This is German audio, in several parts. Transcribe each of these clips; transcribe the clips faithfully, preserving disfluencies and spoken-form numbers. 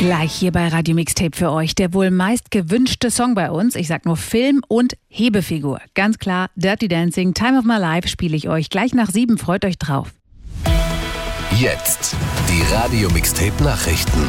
Gleich hier bei Radio Mixtape für euch der wohl meist gewünschte Song bei uns. Ich sag nur Film und Hebefigur. Ganz klar, Dirty Dancing, Time of My Life spiele ich euch gleich nach sieben. Freut euch drauf. Jetzt die Radio Mixtape Nachrichten.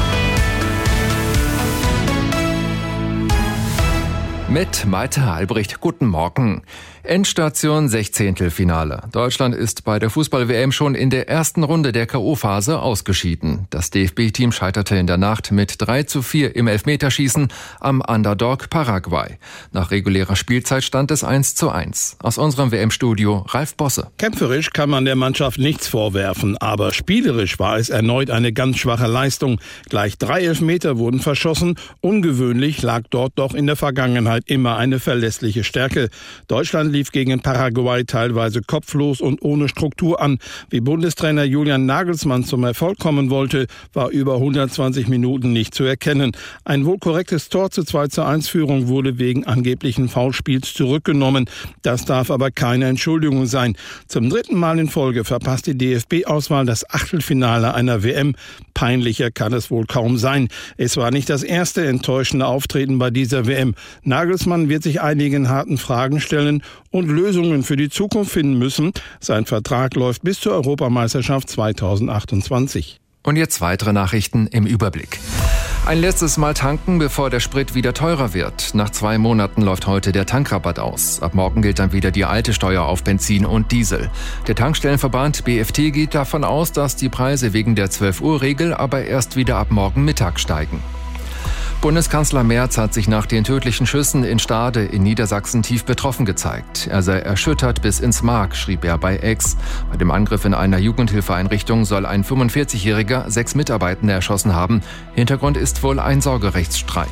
Mit Maite Albrecht, guten Morgen. Endstation Sechzehntelfinale. Deutschland ist bei der Fußball-W M schon in der ersten Runde der K O-Phase ausgeschieden. Das D F B-Team scheiterte in der Nacht mit drei zu vier im Elfmeterschießen am Underdog Paraguay. Nach regulärer Spielzeit stand es eins zu eins. Aus unserem W M-Studio Ralf Bosse. Kämpferisch kann man der Mannschaft nichts vorwerfen, aber spielerisch war es erneut eine ganz schwache Leistung. Gleich drei Elfmeter wurden verschossen. Ungewöhnlich lag dort doch in der Vergangenheit immer eine verlässliche Stärke. Deutschland lief gegen Paraguay teilweise kopflos und ohne Struktur an. Wie Bundestrainer Julian Nagelsmann zum Erfolg kommen wollte, war über hundertzwanzig Minuten nicht zu erkennen. Ein wohl korrektes Tor zur zwei zu eins Führung wurde wegen angeblichen Foulspiels zurückgenommen. Das darf aber keine Entschuldigung sein. Zum dritten Mal in Folge verpasst die D F B-Auswahl das Achtelfinale einer W M. Peinlicher kann es wohl kaum sein. Es war nicht das erste enttäuschende Auftreten bei dieser W M. Nagelsmann wird sich einigen harten Fragen stellen und Lösungen für die Zukunft finden müssen. Sein Vertrag läuft bis zur Europameisterschaft zweitausendachtundzwanzig. Und jetzt weitere Nachrichten im Überblick. Ein letztes Mal tanken, bevor der Sprit wieder teurer wird. Nach zwei Monaten läuft heute der Tankrabatt aus. Ab morgen gilt dann wieder die alte Steuer auf Benzin und Diesel. Der Tankstellenverband B F T geht davon aus, dass die Preise wegen der zwölf-Uhr-Regel aber erst wieder ab morgen Mittag steigen. Bundeskanzler Merz hat sich nach den tödlichen Schüssen in Stade in Niedersachsen tief betroffen gezeigt. Er sei erschüttert bis ins Mark, schrieb er bei X. Bei dem Angriff in einer Jugendhilfeeinrichtung soll ein fünfundvierzigjähriger sechs Mitarbeitende erschossen haben. Hintergrund ist wohl ein Sorgerechtsstreit.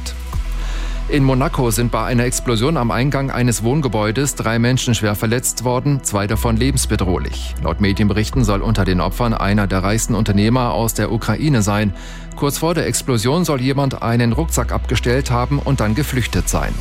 In Monaco sind bei einer Explosion am Eingang eines Wohngebäudes drei Menschen schwer verletzt worden, zwei davon lebensbedrohlich. Laut Medienberichten soll unter den Opfern einer der reichsten Unternehmer aus der Ukraine sein. Kurz vor der Explosion soll jemand einen Rucksack abgestellt haben und dann geflüchtet sein.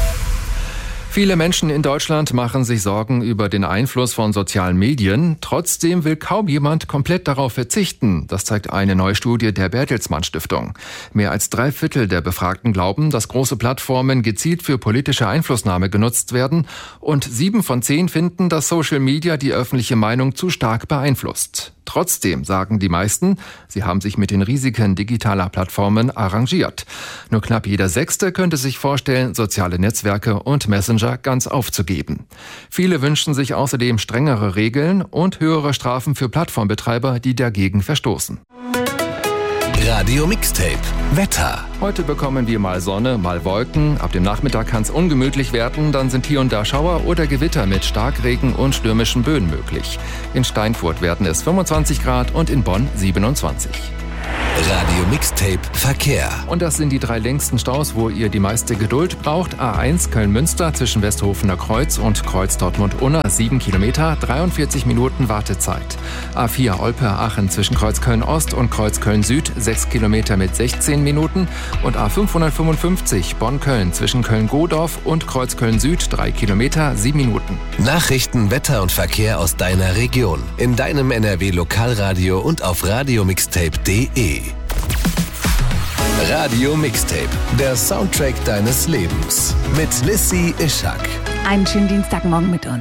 Viele Menschen in Deutschland machen sich Sorgen über den Einfluss von sozialen Medien. Trotzdem will kaum jemand komplett darauf verzichten. Das zeigt eine neue Studie der Bertelsmann Stiftung. Mehr als drei Viertel der Befragten glauben, dass große Plattformen gezielt für politische Einflussnahme genutzt werden. Und sieben von zehn finden, dass Social Media die öffentliche Meinung zu stark beeinflusst. Trotzdem sagen die meisten, sie haben sich mit den Risiken digitaler Plattformen arrangiert. Nur knapp jeder Sechste könnte sich vorstellen, soziale Netzwerke und Messenger ganz aufzugeben. Viele wünschen sich außerdem strengere Regeln und höhere Strafen für Plattformbetreiber, die dagegen verstoßen. Radio Mixtape Wetter. Heute bekommen wir mal Sonne, mal Wolken. Ab dem Nachmittag kann es ungemütlich werden. Dann sind hier und da Schauer oder Gewitter mit Starkregen und stürmischen Böen möglich. In Steinfurt werden es fünfundzwanzig Grad und in Bonn siebenundzwanzig. Radio Mixtape Verkehr. Und das sind die drei längsten Staus, wo ihr die meiste Geduld braucht. A eins Köln-Münster zwischen Westhofener Kreuz und Kreuz Dortmund-Unna, sieben Kilometer, dreiundvierzig Minuten Wartezeit. A vier Olpe-Aachen zwischen Kreuz Köln-Ost und Kreuz Köln-Süd, sechs Kilometer mit sechzehn Minuten. Und A fünfhundertfünfundfünfzig Bonn-Köln zwischen Köln-Godorf und Kreuz Köln-Süd, drei Kilometer, sieben Minuten. Nachrichten, Wetter und Verkehr aus deiner Region. In deinem N R W-Lokalradio und auf radiomixtape punkt de. Radio Mixtape, der Soundtrack deines Lebens. Mit Lissy Ischak. Einen schönen Dienstagmorgen mit uns.